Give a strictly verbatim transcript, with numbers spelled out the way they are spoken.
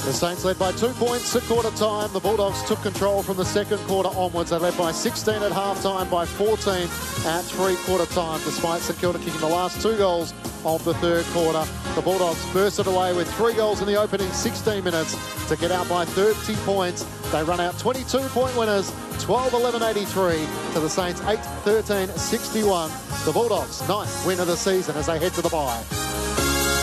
The Saints led by two points at quarter time. The Bulldogs took control from the second quarter onwards. They led by sixteen at half time, by fourteen at three quarter time, despite St Kilda kicking the last two goals of the third quarter. The Bulldogs bursted away with three goals in the opening sixteen minutes to get out by thirty points. They run out twenty-two point winners, twelve eleven eighty-three to the Saints eight thirteen sixty-one. The Bulldogs' ninth win of the season as they head to the bye.